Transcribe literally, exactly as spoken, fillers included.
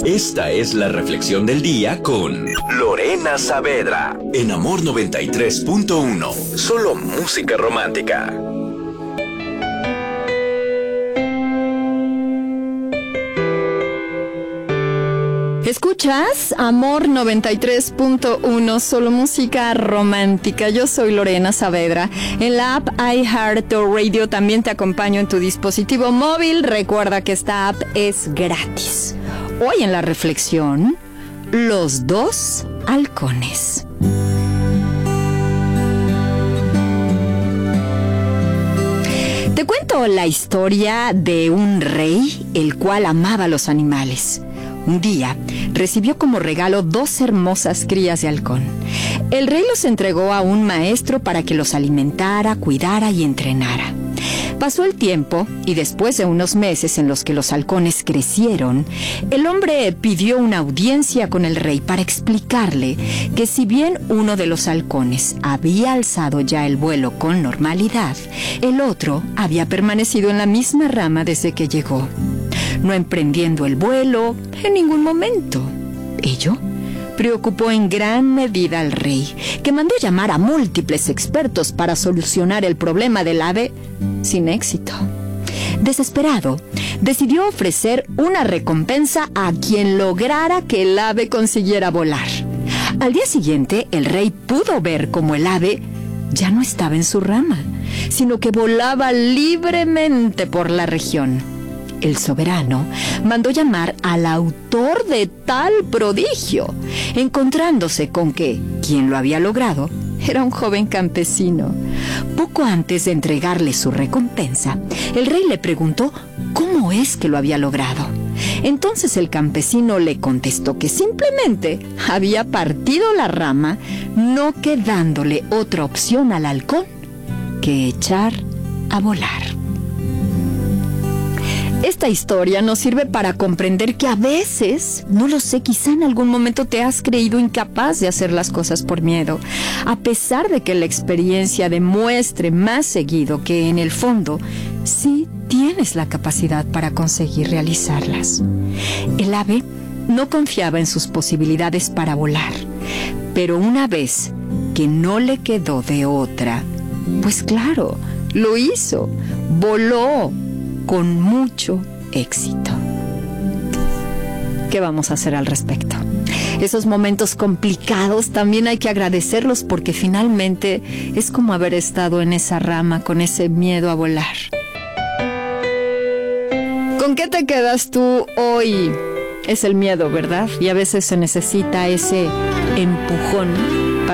Esta es la reflexión del día con Lorena Saavedra en Amor noventa y tres punto uno. Solo música romántica. Escuchas Amor noventa y tres punto uno, solo música romántica. Yo soy Lorena Saavedra. En la app iHeartRadio también te acompaño en tu dispositivo móvil. Recuerda que esta app es gratis. Hoy en la reflexión, los dos halcones. Te cuento la historia de un rey, el cual amaba a los animales. Un día, recibió como regalo dos hermosas crías de halcón. El rey los entregó a un maestro para que los alimentara, cuidara y entrenara. Pasó el tiempo y después de unos meses en los que los halcones crecieron, el hombre pidió una audiencia con el rey para explicarle que si bien uno de los halcones había alzado ya el vuelo con normalidad, el otro había permanecido en la misma rama desde que llegó, no emprendiendo el vuelo en ningún momento. Ello preocupó en gran medida al rey, que mandó llamar a múltiples expertos para solucionar el problema del ave sin éxito. Desesperado, decidió ofrecer una recompensa a quien lograra que el ave consiguiera volar. Al día siguiente, el rey pudo ver cómo el ave ya no estaba en su rama, sino que volaba libremente por la región. El soberano mandó llamar al autor de tal prodigio, encontrándose con que quien lo había logrado era un joven campesino. Poco antes de entregarle su recompensa, el rey le preguntó cómo es que lo había logrado. Entonces el campesino le contestó que simplemente había partido la rama, no quedándole otra opción al halcón que echar a volar. Esta historia nos sirve para comprender que a veces, no lo sé, quizá en algún momento te has creído incapaz de hacer las cosas por miedo, a pesar de que la experiencia demuestre más seguido que en el fondo sí tienes la capacidad para conseguir realizarlas. El ave no confiaba en sus posibilidades para volar, pero una vez que no le quedó de otra, pues claro, lo hizo, voló con mucho éxito. ¿Qué vamos a hacer al respecto? Esos momentos complicados también hay que agradecerlos, porque finalmente es como haber estado en esa rama con ese miedo a volar. ¿Con qué te quedas tú hoy? Es el miedo, ¿verdad? Y a veces se necesita ese empujón